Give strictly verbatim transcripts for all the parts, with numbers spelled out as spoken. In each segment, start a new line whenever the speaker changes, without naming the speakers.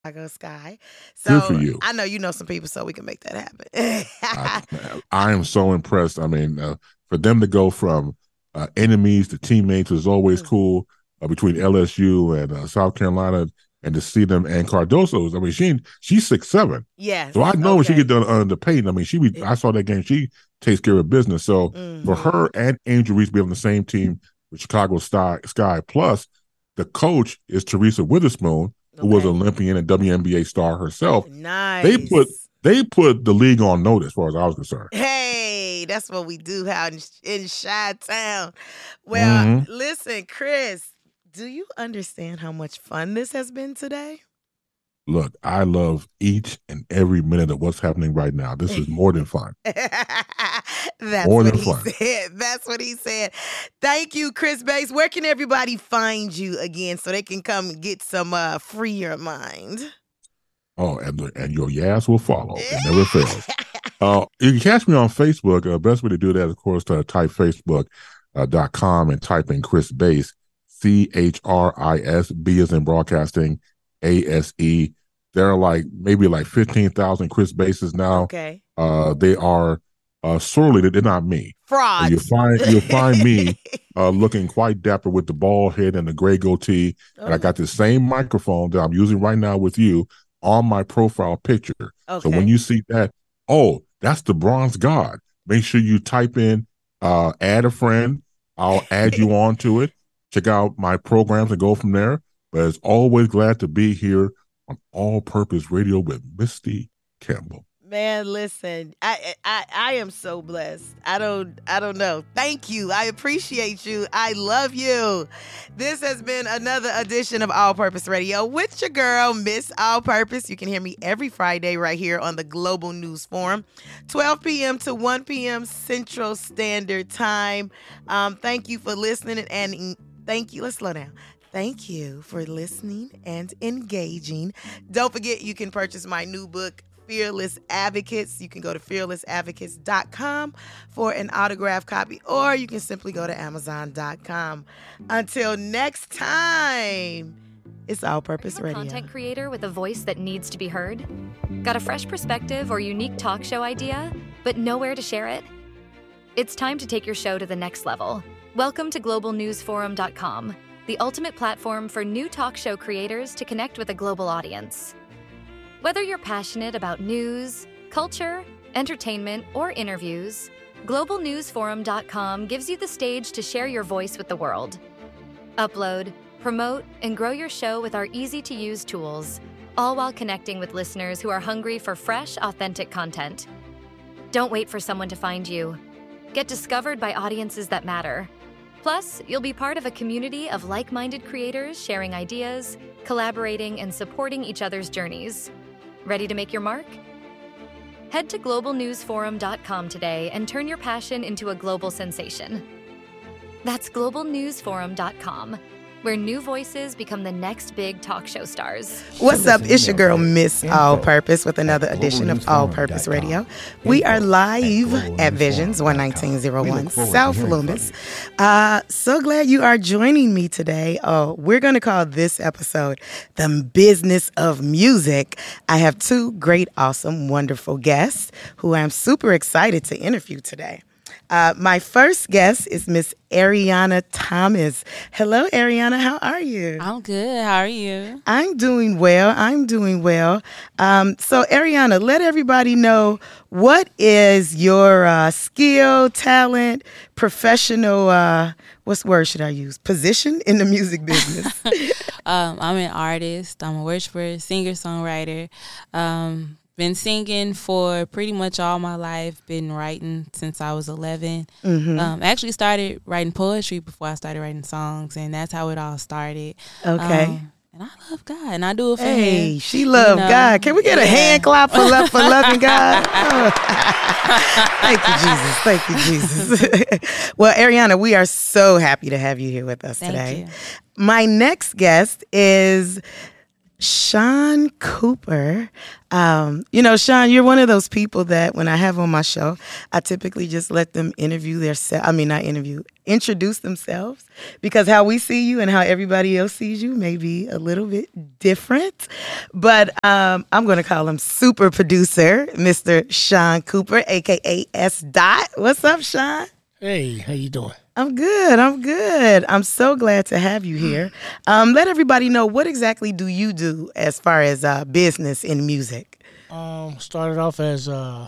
Chicago Sky.
Good for
So
you.
I know you know some people, so we can make that
I,
happen.
I am so impressed. I mean, uh, for them to go from uh, enemies to teammates was always
Mm.
cool uh, between L S U and uh, South Carolina, and to see them and Cardoso. I mean, she she's six seven,
Yes.
so I know when she
Okay.
get done under Peyton. I mean, she be, I saw that game. She takes care of business. So for
Mhm.
her and Angel Reese to be on the same team with Chicago Sky, Sky plus the coach is Teresa Witherspoon, who was an
Okay.
Olympian and W N B A star herself. They put
Nice.
they put the league on notice, as far as I was concerned.
Hey, that's what we do out in, in Chi-Town. Well,
Mhm.
listen, Chris, do you understand how much fun this has been today?
Look, I love each and every minute of what's happening right now. This is more than fun.
That's
More
what
than
he
fun.
said. That's what he said. Thank you, Chris Bates. Where can everybody find you again so they can come and get some uh, free your mind?
Oh, and the, and your yes will follow. It never fails. Uh, you can catch me on Facebook. Uh, best way to do that, of course, to type Facebook uh, dot com and type in Chris Base, C H R I S, B as in broadcasting, A S E. There are like maybe like fifteen thousand Chris Bases now.
Okay.
Uh, they are uh, sorely, they're not me. Uh,
Frauds.
you'll find you'll find me uh, looking quite dapper with the bald head and the gray goatee,
Oh.
and I got the same microphone that I'm using right now with you on my profile picture.
Okay.
So when you see that, oh, that's the Bronze God. Make sure you type in, uh, add a friend. I'll add you on to it. Check out my programs and go from there. But as always, glad to be here on All Purpose Radio with Misty Campbell.
Man, listen, I, I I am so blessed. I don't I don't know. Thank you. I appreciate you. I love you. This has been another edition of All Purpose Radio with your girl, Miss All Purpose. You can hear me every Friday right here on the Global News Forum, twelve p.m. to one p.m. Central Standard Time. Um, thank you for listening and thank you. Let's slow down. Thank you for listening and engaging. Don't forget, you can purchase my new book, Fearless Advocates. You can go to fearless advocates dot com for an autographed copy, or you can simply go to amazon dot com. Until next time, it's All Purpose
Are you a
Radio.
Content creator with a voice that needs to be heard? Got a fresh perspective or unique talk show idea, but nowhere to share it? It's time to take your show to the next level. Welcome to global news forum dot com, the ultimate platform for new talk show creators to connect with a global audience. Whether you're passionate about news, culture, entertainment, or interviews, global news forum dot com gives you the stage to share your voice with the world. Upload, promote, and grow your show with our easy-to-use tools, all while connecting with listeners who are hungry for fresh, authentic content. Don't wait for someone to find you. Get discovered by audiences that matter. Plus, you'll be part of a community of like-minded creators sharing ideas, collaborating, and supporting each other's journeys. Ready to make your mark? Head to global news forum dot com today and turn your passion into a global sensation. That's global news forum dot com, where new voices become the next big talk show stars.
What's up? It's your girl, Miss All Purpose, with another edition of All Purpose Radio. We are live at Visions, one nineteen oh one South Loomis. Uh, so glad you are joining me today. Oh, we're going to call this episode The Business of Music. I have two great, awesome, wonderful guests who I'm super excited to interview today. Uh, my first guest is Miss Ariana Thomas. Hello, Ariana. How are you?
I'm good. How are you?
I'm doing well. I'm doing well. Um, so, Ariana, let everybody know, what is your uh, skill, talent, professional, uh, what's the word should I use, position in the music business?
um, I'm an artist. I'm a worshiper, singer, songwriter. Um, Been singing for pretty much all my life. Been writing since I was eleven. Mm-hmm. Um, actually started writing poetry before I started writing songs, and that's how it all started.
Okay.
Um, and I love God, and I do it for
hey,
Him.
she love
you know?
God. Can we get
yeah.
a hand clap for love for loving God? Oh. Thank you, Jesus. Thank you, Jesus. Well, Ariana, we are so happy to have you here with us
Thank
today.
you.
My next guest is Sean Cooper. Um, you know, Sean, you're one of those people that when I have on my show, I typically just let them interview their se- I mean, not interview, introduce themselves, because how we see you and how everybody else sees you may be a little bit different. But um, I'm going to call him super producer, Mister Sean Cooper, a k a. S. Dot. What's up, Sean?
Hey, how you doing?
I'm good. I'm good. I'm so glad to have you here. Um, let everybody know, what exactly do you do as far as uh, business in music?
Um, started off as a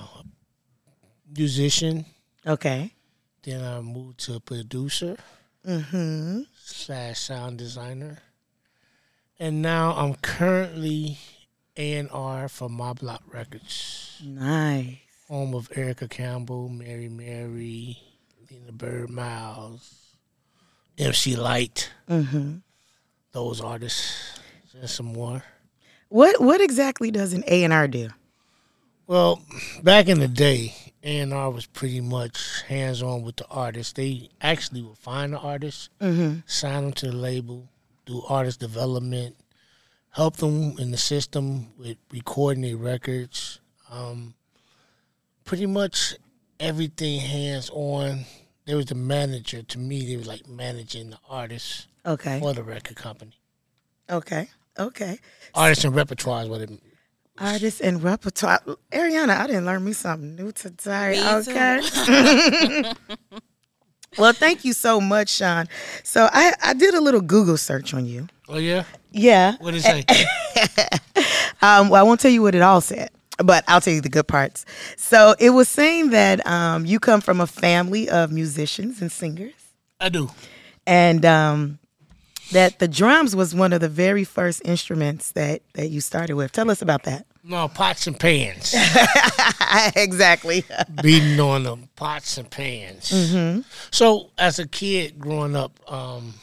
musician.
Okay.
Then I moved to producer
Mm-hmm.
slash sound designer. And now I'm currently A and R for My Block Records.
Nice.
Home of Erica Campbell, Mary Mary, Lena Bird Miles, M C Light,
Mm-hmm.
those artists, and some more.
What What exactly does an A and R do?
Well, back in the day, A and R was pretty much hands-on with the artists. They actually would find the artists,
Mm-hmm.
sign them to the label, do artist development, help them in the system with recording their records. Um, pretty much everything hands-on. There was the manager. To me, they were like managing the artists
Okay.
for the record company.
Okay. Okay.
Artists and repertoire is what it
Artists and repertoire. Ariana, I didn't learn me something new today.
Me too.
Okay. Well, thank you so much, Sean. So I, I did a little Google search on you.
Oh, yeah?
Yeah.
What did it say?
Um, well, I won't tell you what it all said, but I'll tell you the good parts. So it was saying that um, you come from a family of musicians and singers,
I do.
and um, that the drums was one of the very first instruments that, that you started with. Tell us about that.
No, pots and pans.
Exactly.
Beating on them pots and pans.
Mm-hmm.
So, as a kid growing up, um,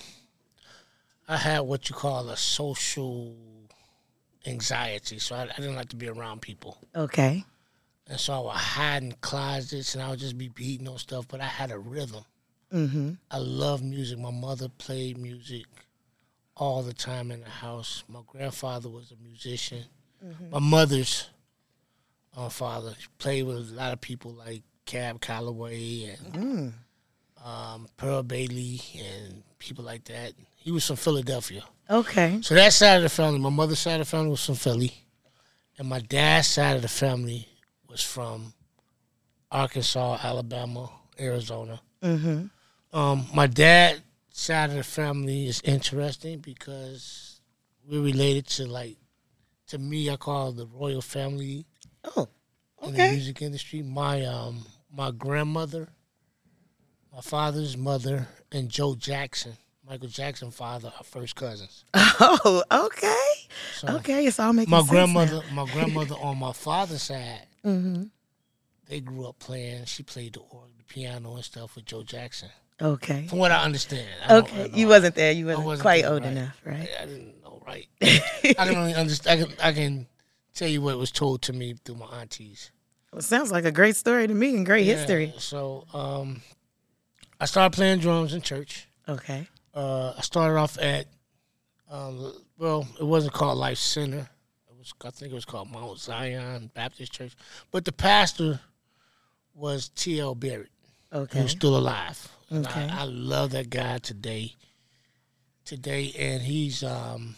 I had what you call a social anxiety. So, I, I didn't like to be around people.
Okay.
And so, I would hide in closets and I would just be beating on stuff. But I had a rhythm.
Mm-hmm.
I love music. My mother played music all the time in the house. My grandfather was a musician.
Mm-hmm.
My mother's uh, father played with a lot of people like Cab Calloway and
Mm.
um, Pearl Bailey and people like that. He was from Philadelphia.
Okay.
So that side of the family, my mother's side of the family was from Philly. And my dad's side of the family was from Arkansas, Alabama, Arizona.
Mm-hmm.
Um, my dad's side of the family is interesting because we're related to, like, to me, I call it the royal family
Oh,
in the
okay.
music industry. My um, my grandmother, my father's mother, and Joe Jackson, Michael Jackson's father, are first cousins.
Oh, okay.
So
Okay, it's all making
my
sense
grandmother, my grandmother on my father's side,
now. Mm-hmm.
they grew up playing. She played the organ, the piano, and stuff with Joe Jackson.
Okay.
From what I understand. I don't- I
Okay.
don't
You
know.
wasn't there. You wasn't,
wasn't
quite
there,
old
right.
enough, right?
I, I didn't know, right? I can only understand. I can, I can tell you what was told to me through my aunties.
Well, sounds like a great story to me and great
Yeah,
history.
So um, I started playing drums in church.
Okay.
Uh, I started off at, um, well, it wasn't called Life Center. It was, I think it was called Mount Zion Baptist Church. But the pastor was T L Barrett,
Okay.
who's still alive. And
Okay.
I, I love that guy today. Today, and he's, um,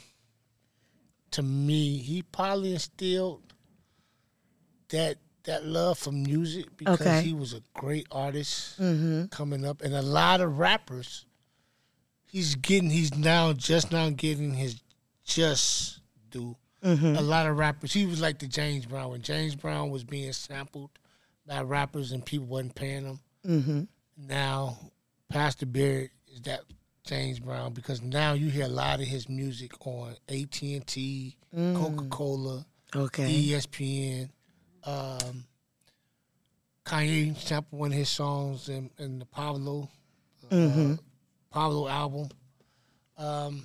to me, he probably instilled that that love for music because
Okay.
he was a great artist
Mm-hmm.
coming up, and a lot of rappers. He's getting. He's now just now getting his just due.
Mm-hmm.
A lot of rappers. He was like the James Brown when James Brown was being sampled by rappers and people wasn't paying him.
Mm-hmm.
Now, Pastor Barrett is that James Brown because now you hear a lot of his music on A T and T,
Mm.
Coca-Cola,
Okay.
E S P N. Um, Kanye sampled one of his songs in, in the Pablo uh,
Mm-hmm.
Pablo album. Um,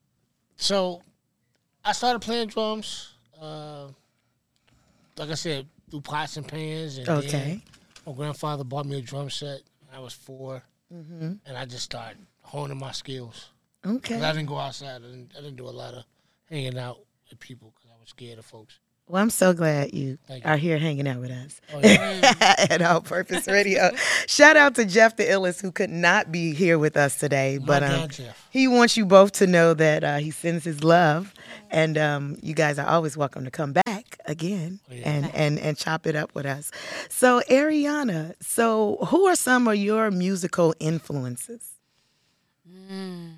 so I started playing drums. Uh, like I said, through pots and pans. And
Okay.
then my grandfather bought me a drum set. I was four,
Mm-hmm.
and I just started honing my skills. 'Cause
Okay.
I didn't go outside. I didn't, I didn't do a lot of hanging out the people because I was scared of folks.
Well, I'm so glad you
Thank you.
are here hanging out with us
Oh, yeah.
at All Purpose Radio. Shout out to Jeff the Illest, who could not be here with us today.
My
But um,
God, Jeff.
he wants you both to know that uh, he sends his love. And um, you guys are always welcome to come back again
Oh, yeah.
and, and, and chop it up with us. So, Ariana, so who are some of your musical influences?
Mm.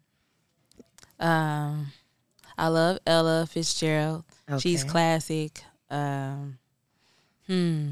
Um, I love Ella Fitzgerald.
Okay.
She's classic. Um, hmm.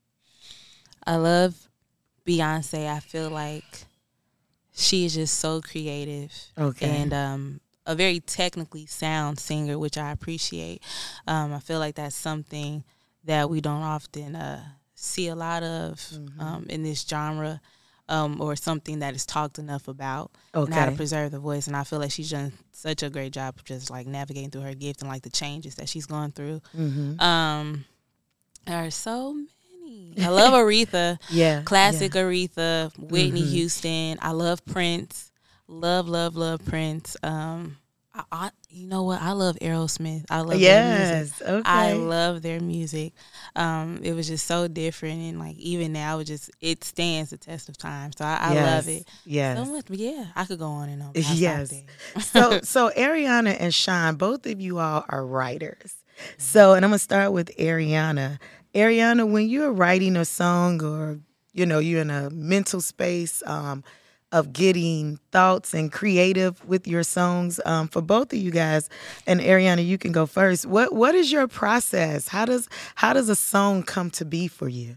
I love Beyonce. I feel like she is just so creative.
Okay.
And um, a very technically sound singer, which I appreciate. Um, I feel like that's something that we don't often uh, see a lot of
Mm-hmm.
um, in this genre. Um, or something that is talked enough about and how to
Okay.
preserve the voice. And I feel like she's done such a great job of just like navigating through her gift and like the changes that she's going through.
Mm-hmm.
Um, there are so many. I love Aretha,
Yeah.
classic Aretha, Whitney
Mhm.
Houston. I love Prince. Love, love, love Prince. Um, I, I, you know what? I love Aerosmith. I love their music.
Yes. Okay.
I love their music. Um, it was just so different, and like even now, it just it stands the test of time. So I, I
Yes.
love it
Yes.
so much. But yeah, I could go on and on. But I'll stop
Yes.
there.
so so Ariana and Sean, both of you all are writers. So, and I'm gonna start with Ariana. Ariana, when you're writing a song, or you know, you're in a mental space um, of getting thoughts and creative with your songs, um, for both of you guys, and Ariana, you can go first. What what is your process? How does how does a song come to be for you?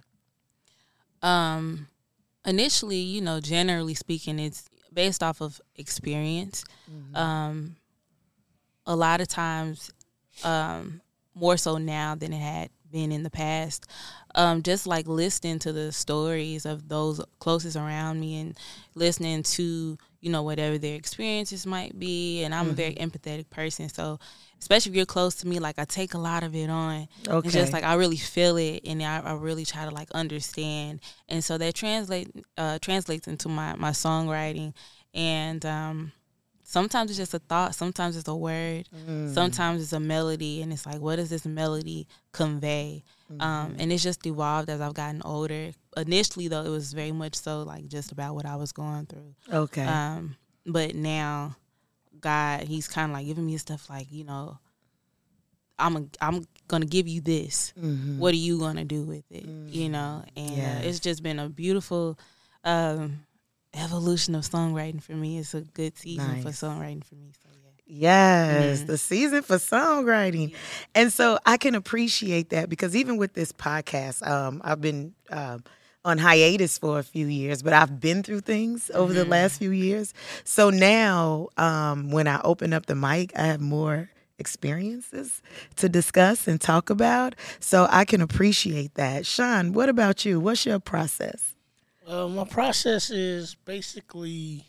Um, initially, you know, generally speaking, it's based off of experience. Um, a lot of times, um, more so now than it had been in the past. Um, just like listening to the stories of those closest around me and listening to, you know, whatever their experiences might be. And I'm a very empathetic person. So especially if you're close to me, like I take a lot of it on.
Okay.
And just like I really feel it, and I, I really try to like understand. And so that translate uh, translates into my, my songwriting. And um, sometimes it's just a thought. Sometimes it's a word. Sometimes it's a melody. And it's like, what does this melody convey? Um, and it's just evolved as I've gotten older. Initially, though, it was very much so like just about what I was going through.
Okay.
Um, but now, God, He's kind of like giving me stuff like, you know, I'm a, I'm gonna give you this.
Mhm.
What are you gonna do with it? You know, and
Yes.
uh, it's just been a beautiful um, evolution of songwriting for me. It's a good season for
Nice.
songwriting for me. So yeah.
Yes,
Mhm.
the season for songwriting. And so I can appreciate that, because even with this podcast, um, I've been um, on hiatus for a few years, but I've been through things over the last few years. So now um, when I open up the mic, I have more experiences to discuss and talk about. So I can appreciate that. Sean, what about you? What's your process?
Uh, my process is basically,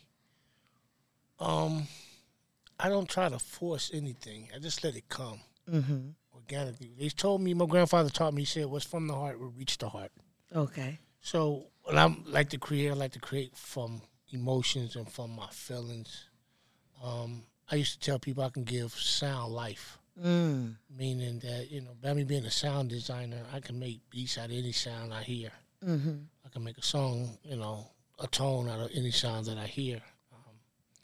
um, I don't try to force anything. I just let it come
Mm-hmm.
organically. They told me, my grandfather taught me, he said, what's from the heart will reach the heart.
Okay.
So when I like to create, I like to create from emotions and from my feelings. Um, I used to tell people I can give sound life,
Mm.
meaning that, you know, by me being a sound designer, I can make beats out of any sound I hear.
Mm-hmm.
I can make a song, you know, a tone out of any sound that I hear. Um,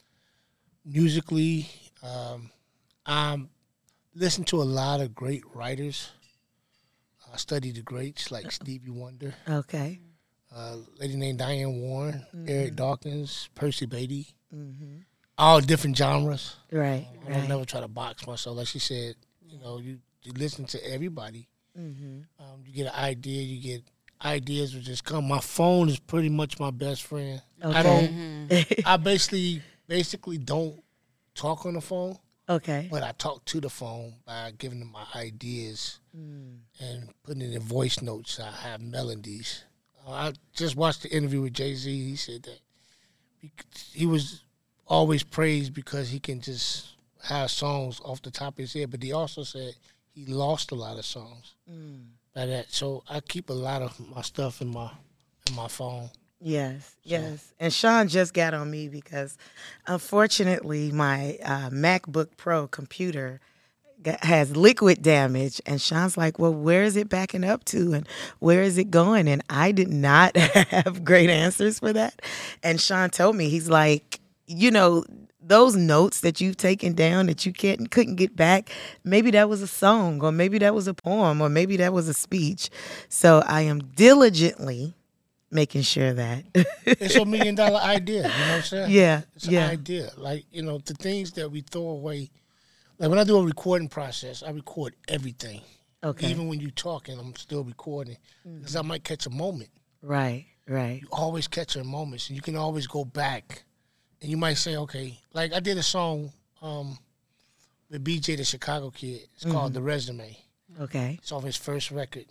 musically, um, I listen to a lot of great writers. I study the greats like Stevie Wonder,
Okay.
uh, a lady named Diane Warren, Eric Dawkins, Percy Beatty,
Mm-hmm.
all different genres.
Right.
I don't
Right.
never try to box myself. Like she said, you know, you, you listen to everybody.
Mm-hmm.
Um, you get an idea, you get ideas will just come. My phone is pretty much my best friend. I don't. I basically basically don't talk on the phone,
Okay.
but I talk to the phone by giving them my ideas
Mm.
and putting it in voice notes. I have melodies. Uh, I just watched the interview with Jay-Z. He said that he, he was always praised because he can just have songs off the top of his head, but he also said he lost a lot of songs
Mm.
by that. So I keep a lot of my stuff in my in my phone.
Yes, yes. And Sean just got on me because, unfortunately, my uh, MacBook Pro computer got, has liquid damage. And Sean's like, well, where is it backing up to? And where is it going? And I did not have great answers for that. And Sean told me, he's like, you know, those notes that you've taken down that you can't couldn't get back, maybe that was a song, or maybe that was a poem, or maybe that was a speech. So I am diligently making sure that
it's a million dollar idea. You know what I'm saying?
Yeah,
it's
yeah.
an idea. Like, you know, the things that we throw away. Like when I do a recording process, I record everything.
Okay.
Even when you're talking, I'm still recording because I might catch a moment.
Right, right.
You always catch your moments, and you can always go back. And you might say, okay, like I did a song um, with B J, the Chicago kid. It's mm-hmm. called The Resume.
Okay.
It's off his first record.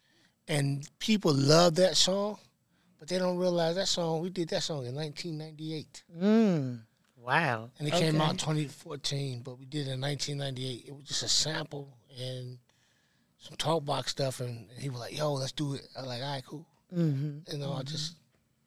And people love that song, but they don't realize that song, we did that song in nineteen ninety-eight.
Mm. Wow.
And it okay. came out in twenty fourteen, but we did it in nineteen ninety-eight. It was just a sample and some talk box stuff, and he was like, yo, let's do it. I was like, all right, cool. Mm-hmm. You know, mm-hmm. I just,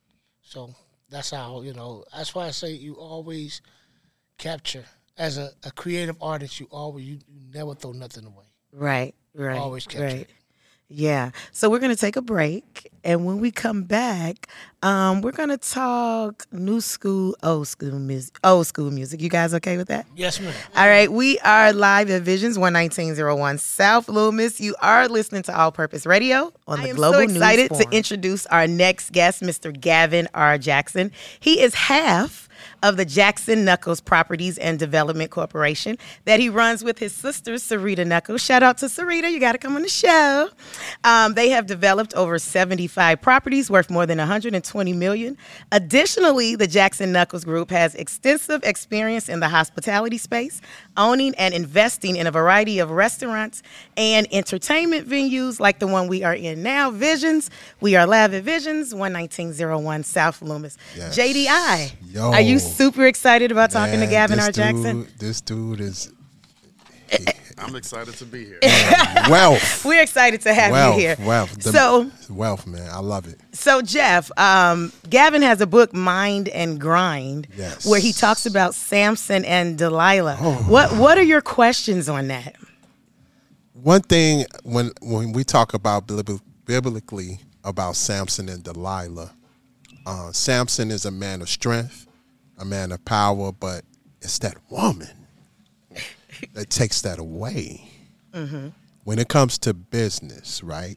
so that's how, you know, that's why I say you always capture. As a, a creative artist, you always, you, you never throw nothing away.
Right, right.
You always capture
right.
it.
Yeah. So we're going to take a break. And when we come back, um, we're going to talk new school, old school music. Old school music. You guys okay with that?
Yes, ma'am.
All right. We are live at Visions one nineteen oh one South Loomis. You are listening to All Purpose Radio on the Global News Forum. I am so excited to introduce our next guest, Mister Gavin R. Jackson. He is half of the Jackson Knuckles Properties and Development Corporation that he runs with his sister, Sarita Knuckles. Shout out to Sarita. You got to come on the show. Um, they have developed over seventy-five properties worth more than one hundred twenty million dollars. Additionally, the Jackson Knuckles Group has extensive experience in the hospitality space, owning and investing in a variety of restaurants and entertainment venues like the one we are in now, Visions. We are live at Visions, one nineteen oh one South Loomis. Yes. J D I,
Yo,
are you super excited about man, talking to Gavin R. Jackson?
Dude, this dude is...
He, I'm excited to be here.
Wealth.
We're excited to have
wealth,
you here.
Wealth. The,
so,
wealth, man. I love it.
So, Jeff, um, Gavin has a book, Mind and Grind,
yes.
where he talks about Samson and Delilah. Oh. What What are your questions on that?
One thing, when when we talk about biblically about Samson and Delilah, uh, Samson is a man of strength, a man of power, but it's that woman that takes that away. Mm-hmm. When it comes to business, right?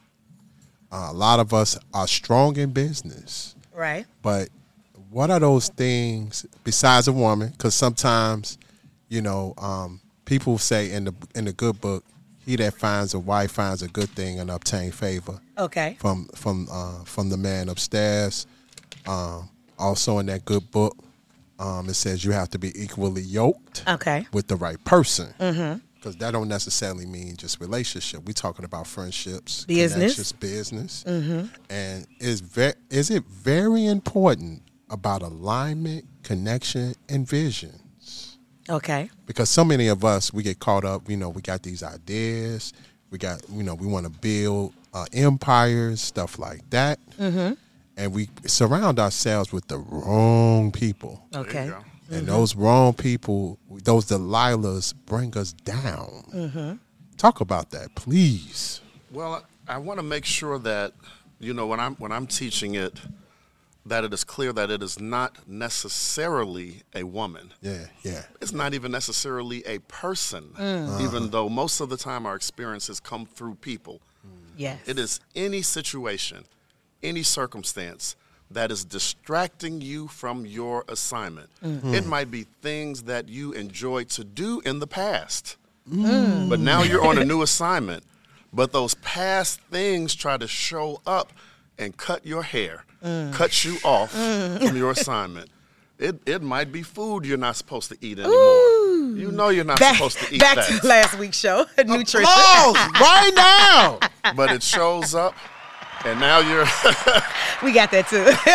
Uh, a lot of us are strong in business.
Right.
But what are those things besides a woman? Because sometimes, you know, um, people say in the in the good book, he that finds a wife finds a good thing and obtain favor.
Okay.
From from uh, from the man upstairs. Um, also in that good book, um, it says you have to be equally yoked.
Okay.
With the right person.
Mm-hmm.
Because that don't necessarily mean just relationship. We're talking about friendships,
business,
connections, business.
Mm-hmm.
And is ve- is it very important about alignment, connection, and visions?
Okay.
Because so many of us, we get caught up, you know, we got these ideas. We got, you know, we want to build uh, empires, stuff like that. Mm-hmm. And we surround ourselves with the wrong people.
Okay.
And mm-hmm. those wrong people, those Delilahs, bring us down.
Mm-hmm.
Talk about that, please.
Well, I, I want to make sure that, you know, when I'm when I'm teaching it, that it is clear that it is not necessarily a woman.
Yeah, yeah.
It's not even necessarily a person,
mm. uh-huh.
even though most of the time our experiences come through people.
Yes.
It is any situation, any circumstance that is distracting you from your assignment. Mm-hmm. It might be things that you enjoyed to do in the past, mm. but now you're on a new assignment. But those past things try to show up and cut your hair, mm. cut you off mm. from your assignment. It it might be food you're not supposed to eat anymore. Ooh. You know you're not
back,
supposed to eat
back
that.
Back to last week's show, nutrition.
Oh, right now.
But it shows up. And now you're
we got that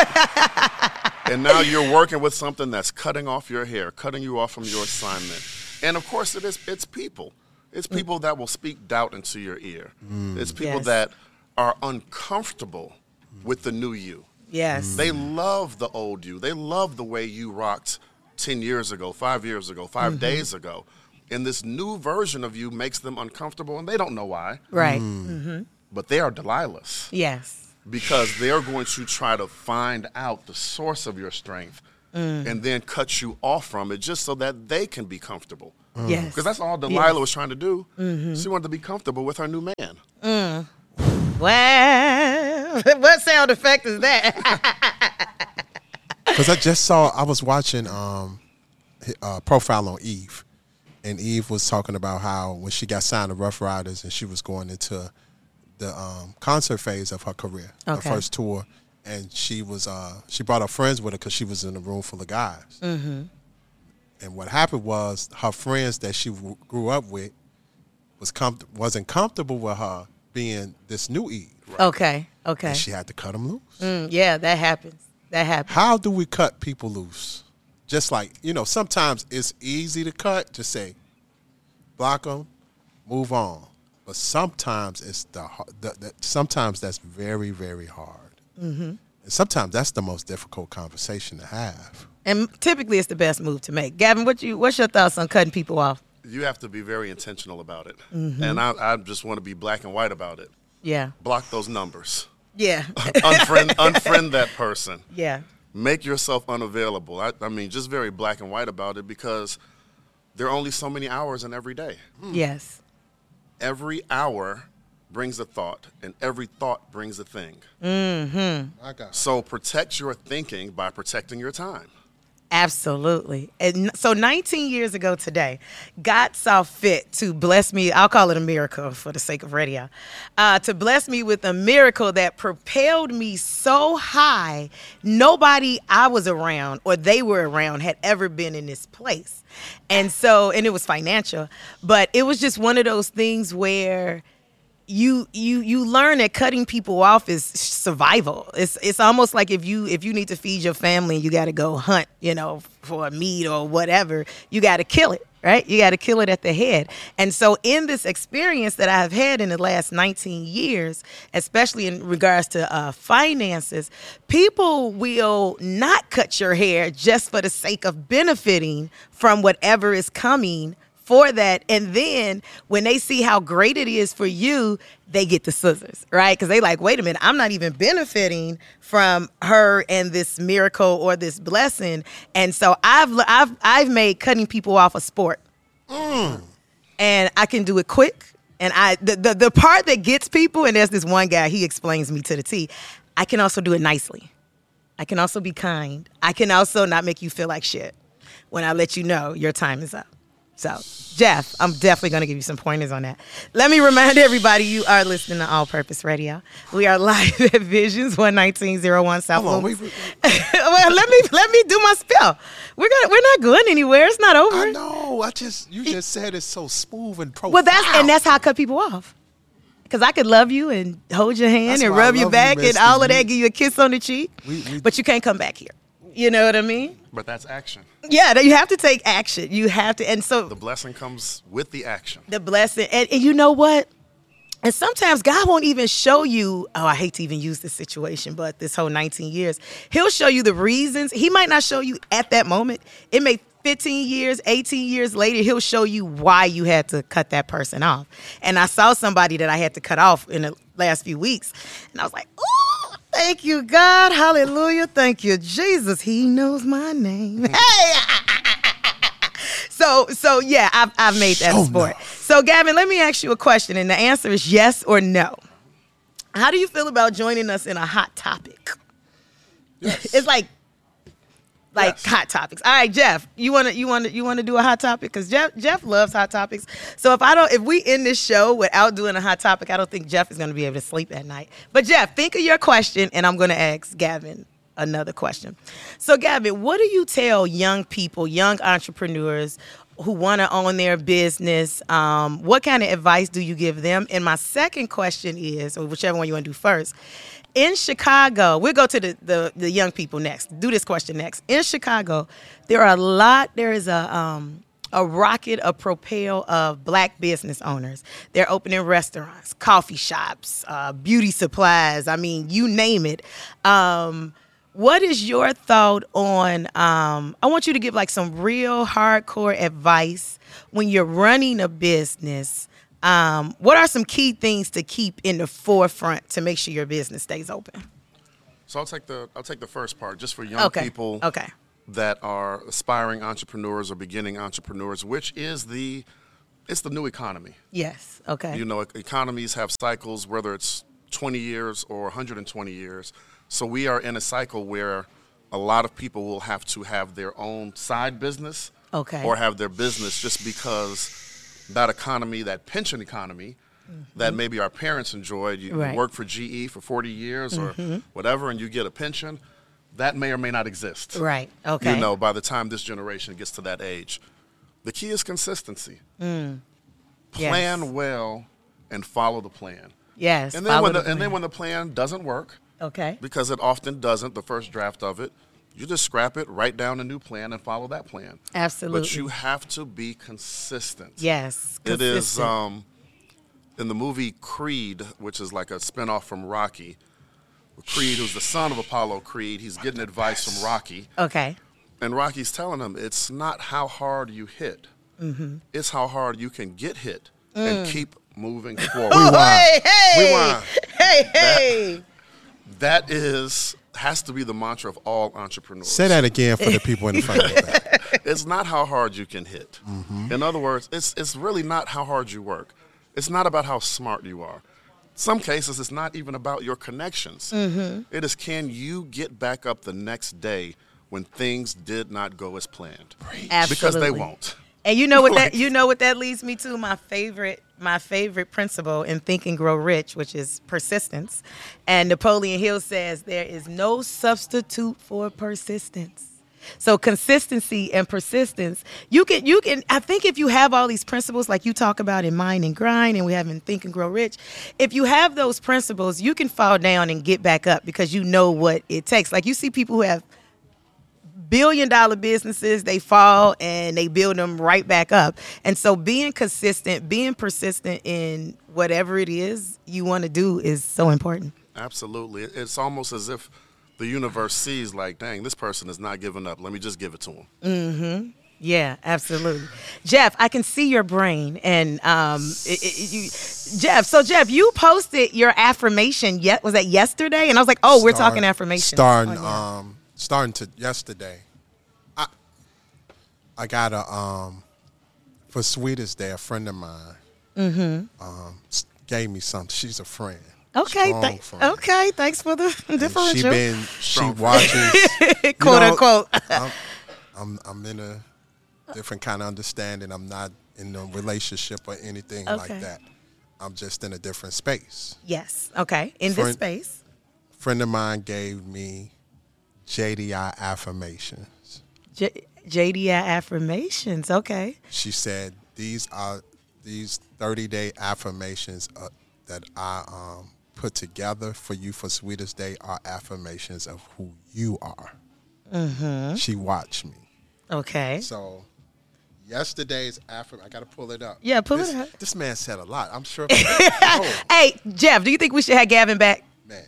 too. And now you're working with something that's cutting off your hair, cutting you off from your assignment. And of course it is it's people. It's people mm. that will speak doubt into your ear. Mm. It's people
yes.
that are uncomfortable with the new you.
Yes.
Mm. They love the old you. They love the way you rocked ten years ago, five years ago, five mm-hmm. days ago. And this new version of you makes them uncomfortable, and they don't know why.
Right. Mm. Mm-hmm.
But they are Delilahs.
Yes.
Because they're going to try to find out the source of your strength mm. and then cut you off from it just so that they can be comfortable.
Mm. Yes.
Because that's all Delilah
yes.
was trying to do.
Mm-hmm.
She wanted to be comfortable with her new man.
Mm. Well, what sound effect is that?
Because I just saw, I was watching um, uh, Profile on Eve. And Eve was talking about how when she got signed to Rough Riders and she was going into the um, concert phase of her career,
okay.
her first tour, and she was uh, she brought her friends with her because she was in a room full of guys.
Mm-hmm.
And what happened was her friends that she w- grew up with was com- wasn't comfortable with her being this new Eve.
Right? Okay, okay.
And she had to cut them loose.
Mm, yeah, that happens. That happens.
How do we cut people loose? Just like, you know, sometimes it's easy to cut. Just say, block them, move on. But sometimes it's the, the, the sometimes that's very, very hard. Mm-hmm. And sometimes that's the most difficult conversation to have.
And typically, it's the best move to make. Gavin, what you what's your thoughts on cutting people off?
You have to be very intentional about it, mm-hmm. and I, I just want to be black and white about it.
Yeah.
Block those numbers.
Yeah.
unfriend, unfriend that person.
Yeah.
Make yourself unavailable. I, I mean, just very black and white about it because there are only so many hours in every day.
Mm. Yes.
Every hour brings a thought, and every thought brings a thing.
Mm-hmm.
I got it.
So protect your thinking by protecting your time.
Absolutely. And so nineteen years ago today, God saw fit to bless me. I'll call it a miracle for the sake of radio, uh, to bless me with a miracle that propelled me so high, nobody I was around or they were around had ever been in this place. And so, and it was financial, but it was just one of those things where you you you learn that cutting people off is survival. It's it's almost like if you if you need to feed your family, you got to go hunt, you know, for a meat or whatever. You got to kill it, right? You got to kill it at the head. And so in this experience that I have had in the last nineteen years, especially in regards to uh, finances, people will not cut your hair just for the sake of benefiting from whatever is coming for that. And then when they see how great it is for you, they get the scissors, right? Because they like, wait a minute, I'm not even benefiting from her and this miracle or this blessing. And so I've I've I've made cutting people off a sport. Mm. And I can do it quick. And I the, the the part that gets people, and there's this one guy, he explains me to the T. I can also do it nicely. I can also be kind. I can also not make you feel like shit when I let you know your time is up. So, Jeff, I'm definitely going to give you some pointers on that. Let me remind everybody you are listening to All Purpose Radio. We are live at Visions one nineteen oh one South
Hold on,
Loomis.
wait, wait, wait.
Well, let me let me do my spill. We're gonna we're not going anywhere. It's not over.
I know. I just you just said it's so smooth and profound.
Well, that's and that's how I cut people off. Because I could love you and hold your hand
That's
and
why I
rub your
love
back
you,
and
Mister
all of
You-
that, give you a kiss on the cheek.
We- we-
But you can't come back here. You know what I mean?
But that's action.
Yeah, that you have to take action. You have to, and so
The blessing comes with the action.
the blessing, and, and you know what? And sometimes God won't even show you, oh, I hate to even use this situation, but this whole nineteen years, he'll show you the reasons. He might not show you at that moment. It may fifteen years, eighteen years later, he'll show you why you had to cut that person off. And I saw somebody that I had to cut off in the last few weeks, and I was like, oh, thank you, God. Hallelujah. Thank you, Jesus. He knows my name. Hey! So, so yeah, I've, I've made that
Oh,
sport.
no.
So, Gavin, let me ask you a question, and the answer is yes or no. How do you feel about joining us in a hot topic?
Yes.
It's like, like
Yes.
hot topics. All right, Jeff, you wanna, you wanna, you wanna do a hot topic? Because Jeff, Jeff loves hot topics. So if I don't, if we end this show without doing a hot topic, I don't think Jeff is gonna be able to sleep at night. But Jeff, think of your question, and I'm gonna ask Gavin another question. So, Gavin, what do you tell young people, young entrepreneurs who want to own their business? Um, what kind of advice do you give them? And my second question is, or whichever one you want to do first, in Chicago, we'll go to the, the, the young people next. Do this question next. In Chicago, there are a lot, there is a... Um, a rocket, a propel of black business owners. They're opening restaurants, coffee shops, uh, beauty supplies. I mean, you name it. Um, What is your thought on, um, I want you to give like some real hardcore advice when you're running a business. Um, what are some key things to keep in the forefront to make sure your business stays open?
So I'll take the I'll take the first part just for young
Okay.
people
Okay.
that are aspiring entrepreneurs or beginning entrepreneurs, which is the it's the new economy.
Yes. Okay.
You know, e- economies have cycles, whether it's twenty years or one hundred twenty years. So we are in a cycle where a lot of people will have to have their own side business
Okay.
or have their business just because that economy, that pension economy that maybe our parents enjoyed, you,
Right.
you work for G E for forty years or whatever and you get a pension, that may or may not exist.
Right. Okay.
You know, by the time this generation gets to that age. The key is consistency.
Yes.
Plan well and follow the plan.
Yes.
And then
follow
when the,
the
and then
plan.
when the plan doesn't work,
Okay.
because it often doesn't, the first draft of it, you just scrap it, write down a new plan, and follow that plan.
Absolutely.
But you have to be consistent.
Yes.
It is
consistent.
um, in the movie Creed, which is like a spinoff from Rocky. Creed, who's the son of Apollo Creed, he's getting advice from Rocky,
Okay.
and Rocky's telling him it's not how hard you hit,
Mm-hmm.
it's how hard you can get hit
Mm.
and keep moving forward.
Hey, hey.
Rewind.
Hey, hey.
That is has to be the mantra of all entrepreneurs.
Say that again for the people in the front of the back.
It's not how hard you can hit. In other words, it's it's really not how hard you work. It's not about how smart you are. Some cases, it's not even about your connections. It is, can you get back up the next day when things did not go as planned?
Absolutely.
Because they won't.
And you know what that
Like-
you know what that leads me to? My favorite my favorite principle in Think and Grow Rich, which is persistence. And Napoleon Hill says there is no substitute for persistence. So consistency and persistence, you can you can I think if you have all these principles like you talk about in Mind and Grind and we have in Think and Grow Rich, if you have those principles, you can fall down and get back up because you know what it takes. Like you see people who have billion dollar businesses, they fall and they build them right back up. And so being consistent, being persistent in whatever it is you want to do is so important.
Absolutely. It's almost as if the universe sees like, dang, this person is not giving up. Let me just give it to him.
Mm-hmm. Yeah, absolutely. Jeff, I can see your brain. And um, it, it, you, Jeff, so Jeff, you posted your affirmation, yet was that yesterday? And I was like, oh, we're
Start-
talking affirmation.
Starting,
Oh, yeah.
um, starting to yesterday. I I got a um for Sweetest Day, a friend of mine
Mm-hmm.
um s- gave me something. She's a friend.
Okay,
Strong
th-
friend.
okay. Thanks for the
And
differential.
She been she
Strong friend.
watches
quote
know,
unquote.
I'm, I'm I'm in a different kind of understanding. I'm not in a relationship or anything
Okay.
like that. I'm just in a different space.
Yes. Okay. In this
Friend-
space.
friend of mine gave me J D I affirmations.
J- JDI affirmations. Okay.
She said these are these thirty day affirmations uh, that I um, put together for you for Sweetest Day are affirmations of who you are.
Mm-hmm.
She watched me.
Okay.
So yesterday's affirmation, I got to pull it up.
Yeah, pull
this,
it up.
This man said a lot. I'm sure. oh,
Hey, Jeff, do you think we should have Gavin back?
man,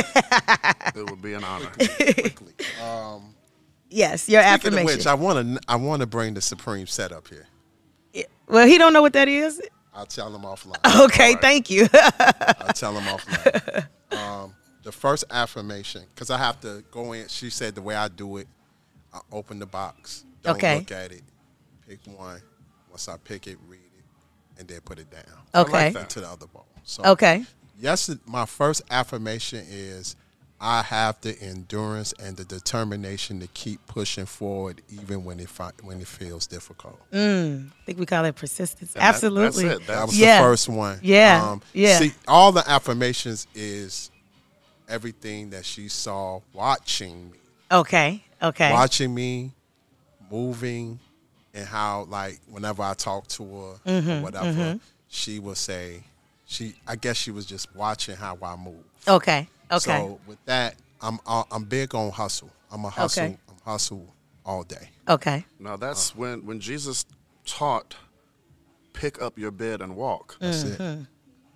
It would be an honor.
quickly. Um,
Yes, your
speaking of
affirmation.
which, I want to I want to bring the Supreme set up here.
well, he don't know what that is.
I'll tell him offline.
Okay,
right.
thank you.
I'll tell him offline. Um, the first affirmation, because I have to go in. She said the way I do it, I open the box, don't
Okay.
look at it, pick one. Once I pick it, read it, and then put it down.
Okay.
that.
To the other bowl. So
Okay.
yes, my first affirmation is I have the endurance and the determination to keep pushing forward, even when it fi- when it feels difficult.
Mm, I think we call it persistence.
And that-
Absolutely.
that's it.
That was
Yeah.
the first one.
Yeah,
Um,
yeah.
See, all the affirmations is everything that she saw watching me,
Okay. Okay.
watching me, moving, and how like whenever I talk to her
Mm-hmm,
or whatever, she will say, she. I guess she was just watching how I move.
Okay. Okay.
So with that, I'm uh, I'm big on hustle. I'm a hustle.
Okay.
I'm hustle all day.
okay.
Now that's when when Jesus taught, pick up your bed and walk.
That's
Mm-hmm.
it.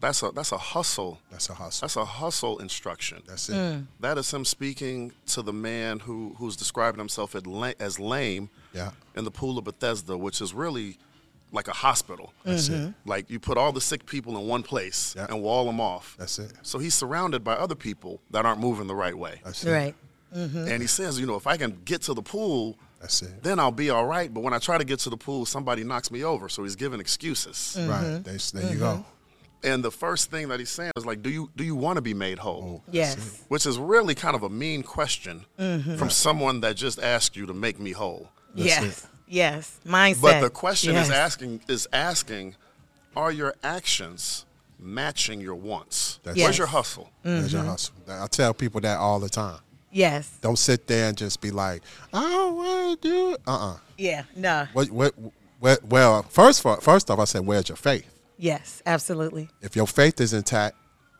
That's a that's a hustle.
That's a hustle.
That's a hustle instruction.
That's it.
Mm.
That is him speaking to the man who who's describing himself as la- as lame
Yeah.
in the pool of Bethesda, which is really like a hospital.
That's
Mm-hmm.
it.
Like you put all the sick people in one place
Yeah.
and wall them off.
That's it.
So he's surrounded by other people that aren't moving the right way.
That's it.
Right.
And he says, you know, if I can get to the pool,
That's it.
then I'll be all right. But when I try to get to the pool, somebody knocks me over. So he's giving excuses.
Right. There's, there you go.
And the first thing that he's saying is like, do you do you want to be made whole?
Yes.
Which is really kind of a mean question
Mm-hmm.
from someone that just asked you to make me whole.
Yes. Yes. Mindset.
But the question
yes.
is asking is asking, are your actions matching your wants?
That's
Where's
Yes.
your hustle?
There's
Mm-hmm.
your hustle. I tell people that all the time.
Yes.
Don't sit there and just be like, I don't want to do it. Uh-uh.
Yeah. No.
What, what, what, well, first, for, first off, I said, where's your faith?
Yes. Absolutely.
If your faith is intact,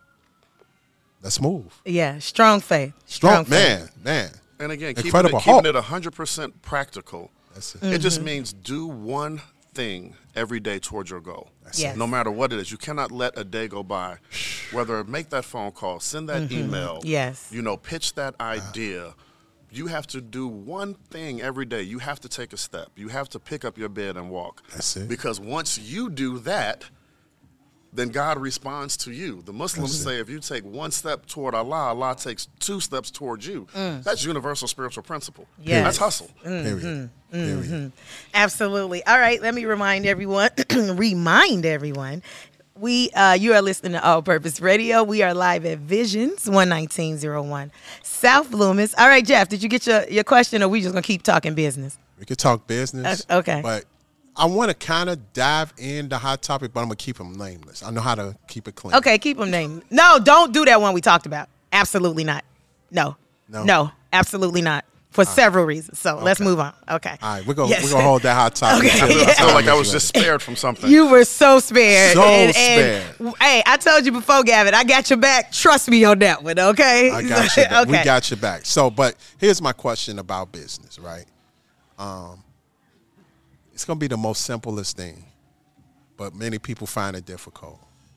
let's move.
Yeah. Strong faith.
Strong,
faith.
man, man.
And again, keeping it,
Incredible
keeping
hope.
it one hundred percent practical.
That's it.
It just
Mm-hmm.
means do one thing every day towards your goal.
That's
Yes.
it.
No matter what it is, you cannot let a day go by. Whether make that phone call, send that email,
Mm-hmm. Yes.
you know, pitch that idea. You have to do one thing every day. You have to take a step. You have to pick up your bed and walk.
That's it.
Because once you do that, then God responds to you. The Muslims say if you take one step toward Allah, Allah takes two steps towards you. That's universal spiritual principle.
Yes.
That's hustle.
Period. Period.
Absolutely. All right. Let me remind everyone. remind everyone. We, uh, you are listening to All Purpose Radio. We are live at Visions, one nineteen oh one South Loomis. All right, Jeff, did you get your, your question, or we just going to keep talking business?
We could talk business.
Uh, okay.
But I want to kind of dive in the hot topic, but I'm going to keep them nameless. I know how to keep it clean.
Okay, keep them named. No, don't do that one we talked about. Absolutely not. No.
No?
No, absolutely not. For several reasons. So let's
Okay.
move on. Okay.
All right, we're going
Yes.
we're gonna hold that hot topic.
Okay.
until-
Yeah.
I feel like I
until
was
it's
just
ready.
spared from something.
You were so spared.
So
and,
spared.
and, hey, I told you before, Gavin, I got your back. Trust me on that one, okay?
I got you. Back.
okay.
We got you back. So, but here's my question about business, right? Um, it's going to be the most simplest thing, but many people find it difficult.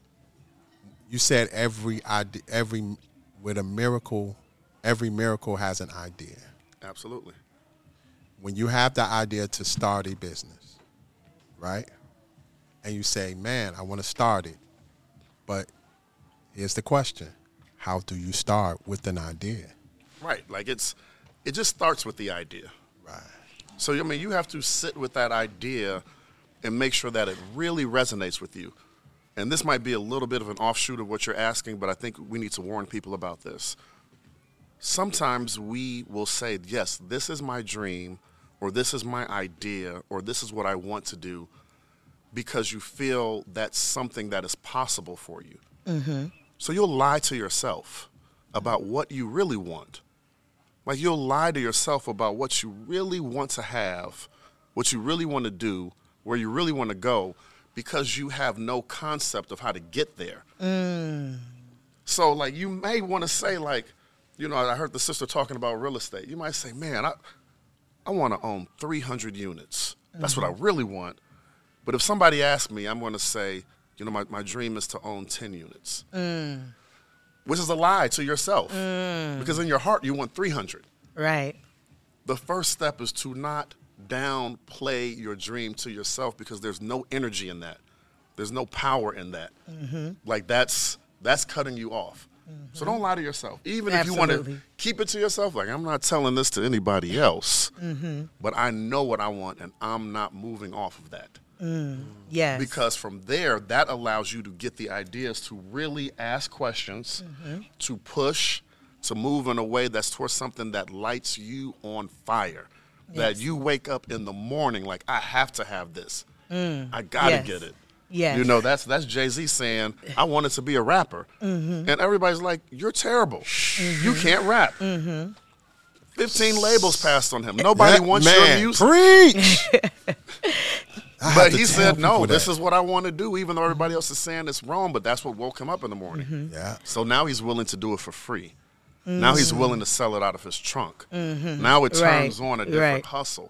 You said every idea, every with a miracle, every miracle has an idea.
Absolutely.
When you have the idea to start a business, right? And you say, man, I want to start it. But here's the question. How do you start with an idea?
Right. Like it's, it just starts with the idea.
Right.
So, I mean, you have to sit with that idea and make sure that it really resonates with you. And this might be a little bit of an offshoot of what you're asking, but I think we need to warn people about this. Sometimes we will say, yes, this is my dream, or this is my idea, or this is what I want to do, because you feel that's something that is possible for you. Mm-hmm. So you'll lie to yourself about what you really want. Like you'll lie to yourself about what you really want to have, what you really want to do, where you really want to go, because you have no concept of how to get there. Mm. So like you may want to say like, you know, I heard the sister talking about real estate. You might say, man, I, I want to own three hundred units. That's mm-hmm. what I really want. But if somebody asks me, I'm going to say, you know, my, my dream is to own ten units. Mm. Which is a lie to yourself. Mm. Because in your heart, you want three hundred.
Right.
The first step is to not downplay your dream to yourself, because there's no energy in that. There's no power in that. Mm-hmm. Like that's that's cutting you off. Mm-hmm. So don't lie to yourself. Even
Absolutely.
if you want to keep it to yourself, like I'm not telling this to anybody else, mm-hmm. but I know what I want and I'm not moving off of that.
Mm. Yes.
Because from there, that allows you to get the ideas to really ask questions, mm-hmm. to push, to move in a way that's towards something that lights you on fire. Yes. That you wake up in the morning like, I have to have this. Mm. I got to
yes.
get it.
Yes.
You know, that's that's Jay-Z saying, I wanted to be a rapper. Mm-hmm. And everybody's like, you're terrible. Mm-hmm. You can't rap. Mm-hmm. fifteen labels passed on him. Nobody
that
wants
man,
your music.
Preach!
But he said, no, this is what I want to do, even though everybody else is saying it's wrong, but that's what woke him up in the morning.
Mm-hmm.
Yeah.
So now he's willing to do it for free.
Mm-hmm.
Now he's willing to sell it out of his trunk. Mm-hmm. Now it turns
right.
on a different
right.
hustle.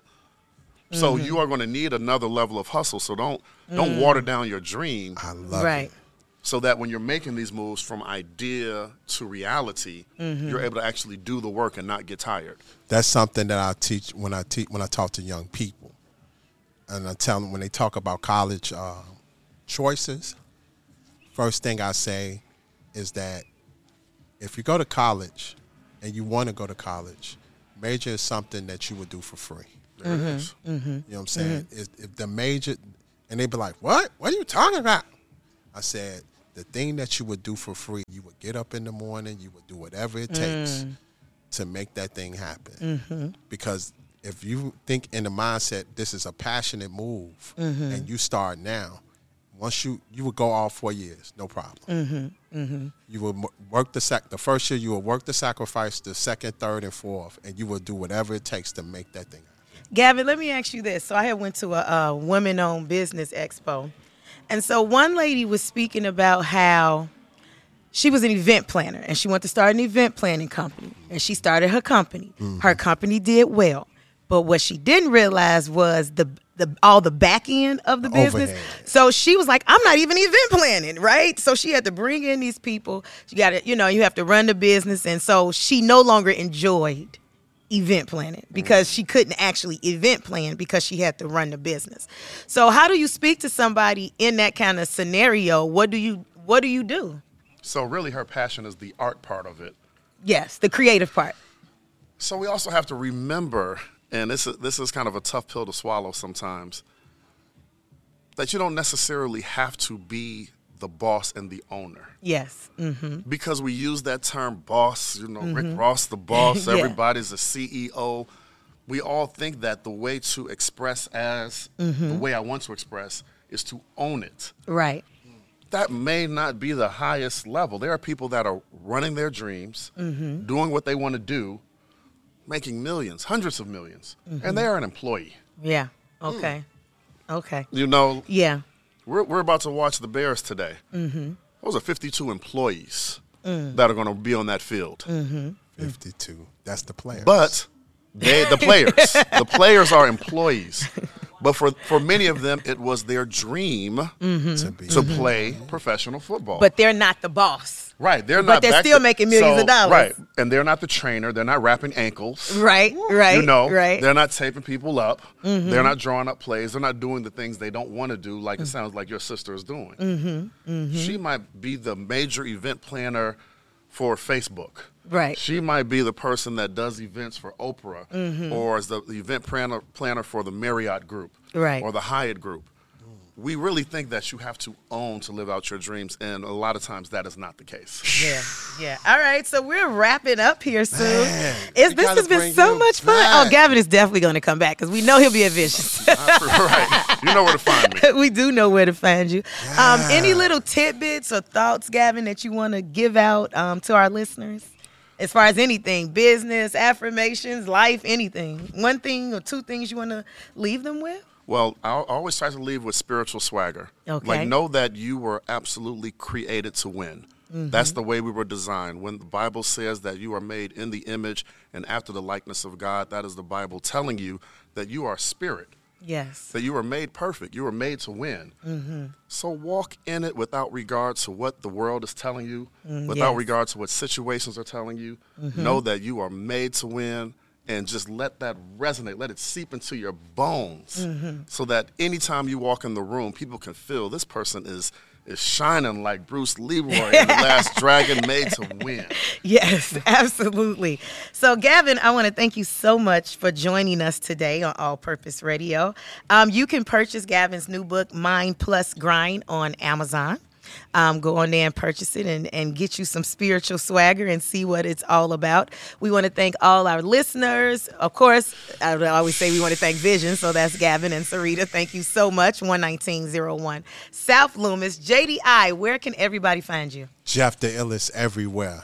So mm-hmm. you are going to need another level of hustle. So don't don't mm. water down your dream.
I love
right.
it.
so that when you're making these moves from idea to reality, mm-hmm. you're able to actually do the work and not get tired.
That's something that I teach when I teach when I talk to young people, and I tell them when they talk about college uh, choices. First thing I say is that if you go to college and you want to go to college, major is something that you would do for free.
There it is.
Mm-hmm. You know what I'm saying? Mm-hmm. If, if the major, and they be like, "What? What are you talking about?" I said, the thing that you would do for free, you would get up in the morning, you would do whatever it takes mm. to make that thing happen. Mm-hmm. Because if you think in the mindset, this is a passionate move, mm-hmm. and you start now, once you, you would go all four years, no problem. Mm-hmm. Mm-hmm. You would work the sac. The first year, you would work the sacrifice, the second, third, and fourth, and you would do whatever it takes to make that thing happen.
Gavin, let me ask you this. So I had went to a, a women-owned business expo. And so one lady was speaking about how she was an event planner and she wanted to start an event planning company. And she started her company. Mm-hmm. Her company did well. But what she didn't realize was the the all the back end of the business. Overhead. So she was like, I'm not even event planning, right? So she had to bring in these people. You got to, you know, you have to run the business. And so she no longer enjoyed event planning because she couldn't actually event plan because she had to run the business. So how do you speak to somebody in that kind of scenario? What do you what do you do?
So really her passion is the art part of it.
Yes, the creative part.
So we also have to remember, and this is this is kind of a tough pill to swallow sometimes, that you don't necessarily have to be the boss and the owner.
Yes. Mm-hmm.
Because we use that term boss, you know, mm-hmm. Rick Ross, the boss, yeah. Everybody's a C E O. We all think that the way to express as mm-hmm. the way I want to express is to own it.
Right.
That may not be the highest level. There are people that are running their dreams, mm-hmm. doing what they want to do, making millions, hundreds of millions, mm-hmm. and they are an employee.
Yeah. Okay. Mm. Okay.
You know.
Yeah.
We're we're about to watch the Bears today. Mm-hmm. Those are fifty-two employees mm. that are going to be on that field.
Mm-hmm. fifty-two. That's the players.
But they, the players, the players are employees. But for, for many of them, it was their dream mm-hmm. to, be. to mm-hmm. play professional football.
But they're not the boss.
Right. They're
but
not.
But they're still to, making millions
so,
of dollars.
Right. And they're not the trainer. They're not wrapping ankles.
Right. Right.
You know.
Right.
They're not taping people up. Mm-hmm. They're not drawing up plays. They're not doing the things they don't want to do, like mm-hmm. it sounds like your sister is doing. Mm-hmm. Mm-hmm. She might be the major event planner for Facebook.
Right.
She might be the person that does events for Oprah mm-hmm. or is the, the event planner, planner for the Marriott Group
right.
or the Hyatt Group. We really think that you have to own to live out your dreams, and a lot of times that is not the case.
Yeah, yeah. All right, so we're wrapping up here soon. Man, it's, this has been so much fun. Back. Oh, Gavin is definitely going to come back because we know he'll be at Vicious.
Right. You know where to find me.
We do know where to find you. Yeah. Um, any little tidbits or thoughts, Gavin, that you want to give out um, to our listeners? As far as anything, business, affirmations, life, anything. One thing or two things you want to leave them with?
Well, I always try to leave with spiritual swagger.
Okay.
Like, know that you were absolutely created to win. Mm-hmm. That's the way we were designed. When the Bible says that you are made in the image and after the likeness of God, that is the Bible telling you that you are spirit.
Yes.
That you were made perfect. You were made to win. Mm-hmm. So walk in it without regard to what the world is telling you, mm, without yes. regard to what situations are telling you. Mm-hmm. Know that you are made to win. And just let that resonate, let it seep into your bones mm-hmm. so that anytime you walk in the room, people can feel this person is is shining like Bruce Leroy in The Last Dragon, made to win.
Yes, absolutely. So, Gavin, I want to thank you so much for joining us today on All Purpose Radio. Um, you can purchase Gavin's new book, Mind Plus Grind, on Amazon. Um, go on there and purchase it and, and get you some spiritual swagger and see what it's all about. We want to thank all our listeners. Of course, I always say we want to thank Vision, so that's Gavin and Sarita. Thank you so much. one nineteen oh one South Loomis. J D I, where can everybody find you?
Jeff the Illest everywhere.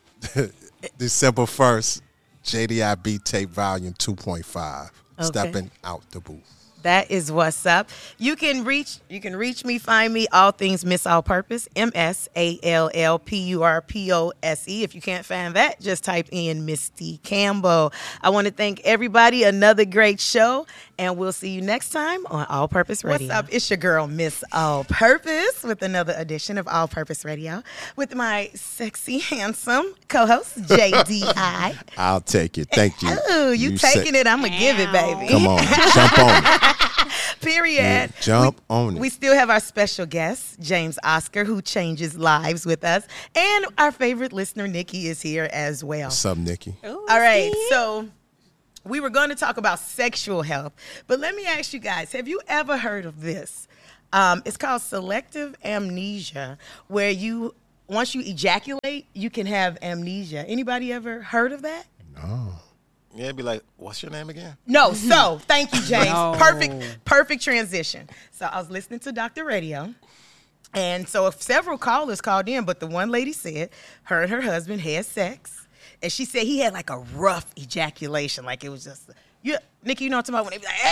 December first, J D I Beat Tape Volume two point five. Okay. Stepping out the booth.
That is what's up. You can reach you can reach me, find me, All Things Miss All Purpose, M S A L L P U R P O S E. If you can't find that, just type in Misty Campbell. I want to thank everybody. Another great show. And we'll see you next time on All Purpose Radio. What's up? It's your girl, Miss All Purpose, with another edition of All Purpose Radio with my sexy, handsome co-host, J D I.
I'll take it. Thank you.
Oh, you, you taking say- it. I'm going to give it, baby.
Come on. Jump on it.
Period.
Yeah, jump
we,
on it.
We still have our special guest, James Oscar, who changes lives with us. And our favorite listener, Nikki, is here as well.
What's up, Nikki?
Ooh, all right. See? So we were going to talk about sexual health. But let me ask you guys, have you ever heard of this? Um, it's called selective amnesia, where you, once you ejaculate, you can have amnesia. Anybody ever heard of that?
No.
Yeah, it'd be like, what's your name again?
No, so thank you, James.
No.
Perfect, perfect transition. So I was listening to Doctor Radio, and so several callers called in, but the one lady said her and her husband had sex, and she said he had like a rough ejaculation, like it was just, you, Nikki, you know what I'm talking about when they be like,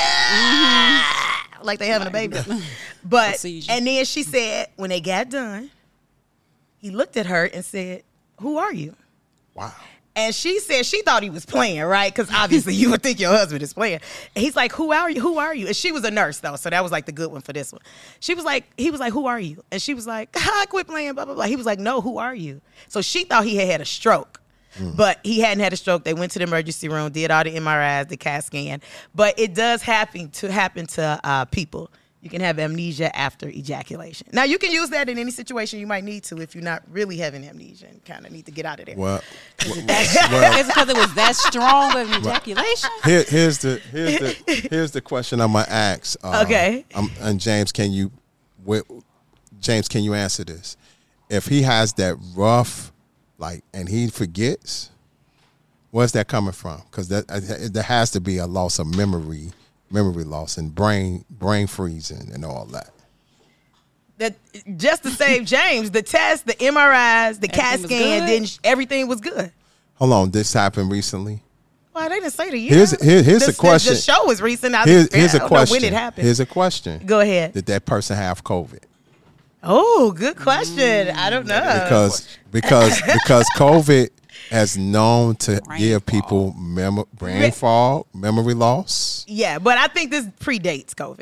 ah, like they having a baby. But, and then she said when they got done, he looked at her and said, "Who are you?"
Wow.
And she said she thought he was playing, right? Because obviously you would think your husband is playing. And he's like, "Who are you? Who are you?" And she was a nurse, though, so that was like the good one for this one. She was like, he was like, "Who are you?" And she was like, "I quit playing, blah, blah, blah." He was like, "No, who are you?" So she thought he had had a stroke. Mm. But he hadn't had a stroke. They went to the emergency room, did all the M R Is, the CAT scan. But it does happen to happen to uh, people. You can have amnesia after ejaculation. Now, you can use that in any situation you might need to if you're not really having amnesia and kind of need to get out of there.
Well,
well, well, it's because it was that strong of an ejaculation.
Here, here's the here's the here's the question I'm gonna ask. Uh,
okay.
Um, and James, can you, James, can you answer this? If he has that rough, like, and he forgets, where's that coming from? Because that uh, there has to be a loss of memory. Memory loss and brain brain freezing and all that.
That just to save James, the test, the M R Is, the CAT scan, then everything was good.
Hold on, this happened recently.
Well, they didn't say the year.
Here's here, here's
the,
a question.
The, the show was recent. I,
here's here's
I
a
don't
question.
know when it happened.
Here's a question.
Go ahead.
Did that person have COVID?
Oh, good question. Mm, I don't know
because because because COVID has known to brain give fall. people mem- brain fog, memory loss.
Yeah, but I think this predates COVID.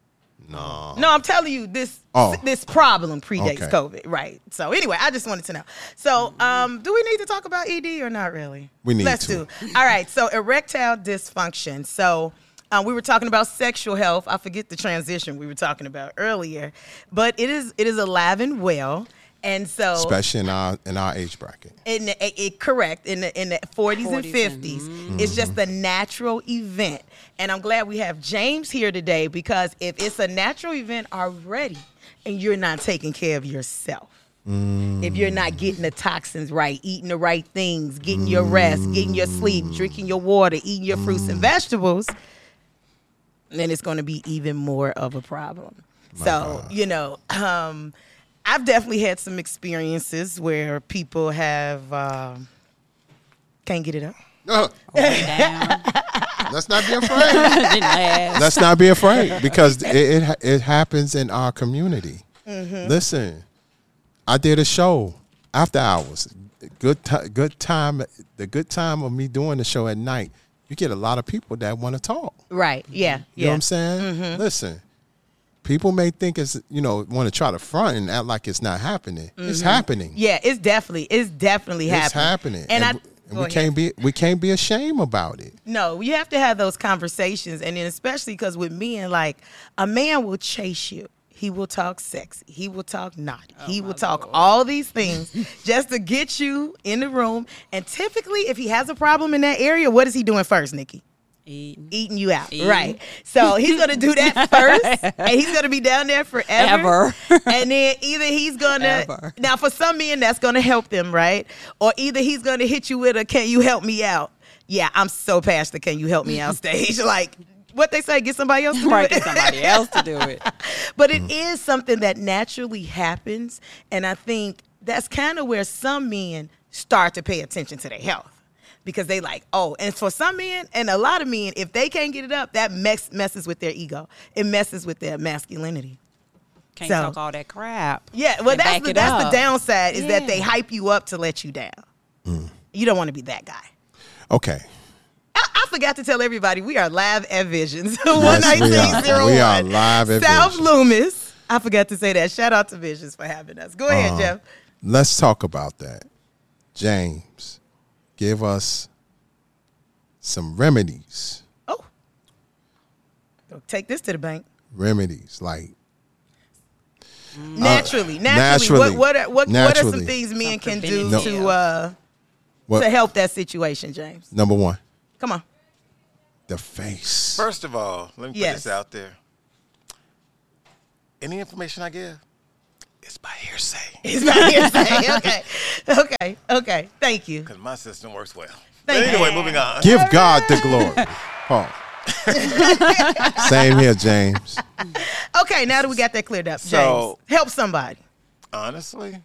No.
No, I'm telling you, this oh. this problem predates okay. COVID. Right. So anyway, I just wanted to know. So um, do we need to talk about E D or not really?
We need
Let's
to.
do. All right. So erectile dysfunction. So um, we were talking about sexual health. I forget the transition we were talking about earlier. But it is it is alive and well. And so,
especially in our in our age bracket,
in the, it, it correct in the in the forties and fifties, mm-hmm. It's just a natural event. And I'm glad we have James here today because if it's a natural event already, and you're not taking care of yourself, mm. if you're not getting the toxins right, eating the right things, getting mm. your rest, getting your sleep, drinking your water, eating your fruits mm. and vegetables, then it's going to be even more of a problem. My so God. you know. Um, I've definitely had some experiences where people have uh, can't get it up.
Oh. Down. Let's not be afraid. Let's not be afraid because it, it it happens in our community. Mm-hmm. Listen, I did a show after hours. Good t- good time. The good time of me doing the show at night. You get a lot of people that want to talk.
Right. Yeah.
You
yeah.
know what I'm saying? Mm-hmm. Listen. People may think it's, you know, want to try to front and act like it's not happening. Mm-hmm. It's happening.
Yeah, it's definitely, it's definitely
it's
happening.
happening. And, and, I, and we ahead. can't be, we can't be ashamed about it.
No, you have to have those conversations, and then especially because with men, like a man will chase you. He will talk sexy. He will talk naughty. Oh, he will talk Lord. all these things just to get you in the room. And typically, if he has a problem in that area, what is he doing first, Nikki?
Eating.
Eating you out.
Eating.
Right. So he's going to do that first, and he's going to be down there forever.
Ever.
And then either he's going to, now for some men, that's going to help them, right? Or either he's going to hit you with a, "Can you help me out?" Yeah, I'm so past the "Can you help me out" stage. Like, what they say, get somebody else to do
right,
it.
Get somebody else to do it.
But it is something that naturally happens, and I think that's kind of where some men start to pay attention to their health. Because they like, oh, and for some men and a lot of men, if they can't get it up, that mess, messes with their ego. It messes with their masculinity.
Can't
so,
talk all that crap.
Yeah, well, that's the that's
up.
the downside is
yeah.
that they hype you up to let you down. Mm. You don't want to be that guy.
Okay.
I, I forgot to tell everybody we are live at Visions.
Yes, we are.
one nineteen oh one
We are live at
South
Visions.
Loomis. I forgot to say that. Shout out to Visions for having us. Go ahead,
Uh,
Jeff.
Let's talk about that. James, give us some remedies.
Oh, take this to the bank.
Remedies like
Naturally, naturally.
naturally.
What what are, what, what are some
Naturally.
things men can do
preventative.
No.
to uh
what?
to help that situation, James?
Number one,
Come on.
the face.
First of all, let me put
Yes.
this out there. Any information I give, it's by hearsay.
It's not hearsay. Okay. Okay. Okay. Thank you.
Because my system works well.
Thank
But anyway,
you.
moving on.
Give God the glory. Paul. Same here, James.
Okay, now that we got that cleared up, James,
So-
help somebody.
Honestly,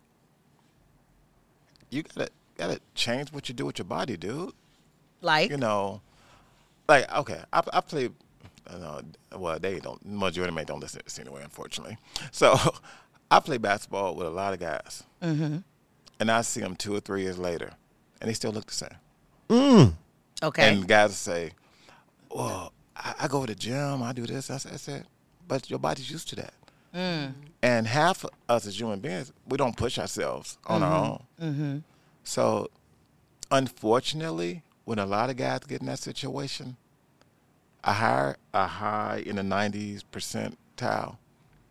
you gotta gotta change what you do with your body, dude.
Like,
You know, like okay, I I play. Uh, well, they don't. Majority of them don't listen to this anyway, unfortunately. So, I play basketball with a lot of guys, mm-hmm. and I see them two or three years later, and they still look the same.
okay.
And guys say, "Well, I, I go to the gym, I do this." I said, I said, "But your body's used to that." And half of us as human beings, we don't push ourselves on our own. Mm-hmm. So, unfortunately, when a lot of guys get in that situation, a high, a high in the nineties percentile,